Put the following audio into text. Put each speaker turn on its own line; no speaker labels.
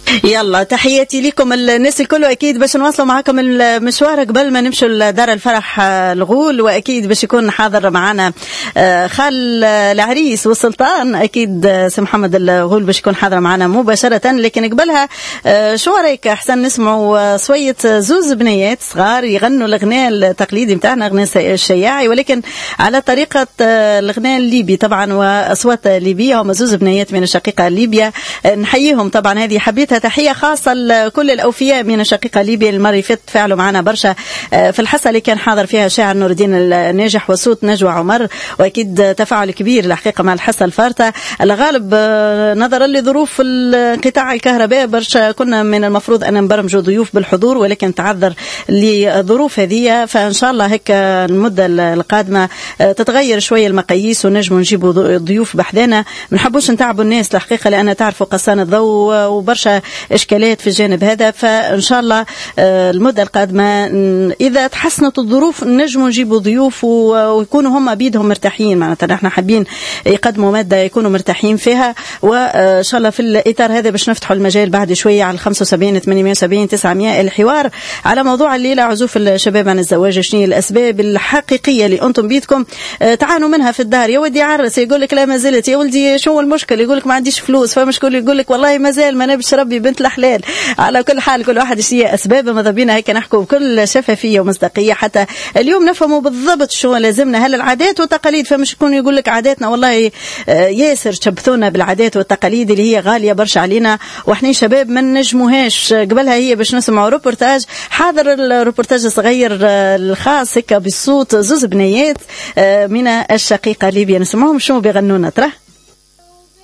يلا تحياتي لكم الناس الكل، واكيد باش نواصلوا معكم المشوار قبل ما نمشوا لدار الفرح الغول، واكيد باش يكون حاضر معنا خال العريس والسلطان، اكيد سي محمد الغول باش يكون حاضر معنا مباشره. لكن قبلها شو رايك احسن نسمعوا شويه زوز بنيات صغار يغنوا الاغنيه التقليدي نتاعنا، اغنيه الشياعي، ولكن على طريقه الاغنيه الليبي طبعا، واصوات ليبيه. هم زوز بنيات من الشقيقه ليبيا، نحييهم طبعا. هذه حبيتها تحيه خاصه لكل الاوفياء من الشقيقه ليبيا. المره اللي فاتت تفاعلوا معنا برشا في الحصه اللي كان حاضر فيها شاعر نور الدين الناجح وصوت نجوى عمر، واكيد تفاعل كبير الحقيقه مع الحصه الفارطه. الغالب نظرا لظروف انقطاع الكهرباء برشا كنا من المفروض ان نبرمجوا ضيوف بالحضور، ولكن تعذر لظروف هذه. فان شاء الله هيك المده القادمه تتغير شويه المقاييس ونجموا نجيبوا ضيوف بحذانا. ما نحبوش نتعبوا الناس الحقيقه، لان تعرفوا قصان الضوء وبرشا اشكالات في الجانب هذا. فان شاء الله المده القادمه اذا تحسنت الظروف نجموا نجيبوا ضيوف ويكونوا هم بيدهم مرتاحين. معناتها احنا حابين يقدموا ماده يكونوا مرتاحين فيها، وان شاء الله في الاطار هذا باش نفتحوا المجال بعد شويه على 75 870 900 الحوار على موضوع الليله، عزوف الشباب عن الزواج. شنو الاسباب الحقيقيه اللي انتم بيدكم تعانوا منها في الدار؟ يا ودي عرس، يقول لك لا ما زلت. يا ولدي شو المشكل؟ يقول لك ما عنديش فلوس. فمشكل يقول لك والله ما زال ما نبش ربي بنت الحلال. على كل حال كل واحد شيء اسباب، ماذا بينا هيك نحكوا بكل شفافيه ومصداقيه حتى اليوم نفهموا بالضبط شو لازمنا. هل العادات والتقاليد؟ فمش يكون يقول لك عاداتنا والله ياسر شبثونا بالعادات والتقاليد اللي هي غاليه برشا علينا واحنا شباب ما نجموهاش. قبلها هي باش نسمعوا روبورتاج حاضر، الروبورتاج الصغير الخاص هيك بالصوت زوز بنيات من الشقيقه ليبيا. نسمعهم شو بيغنونا ترى.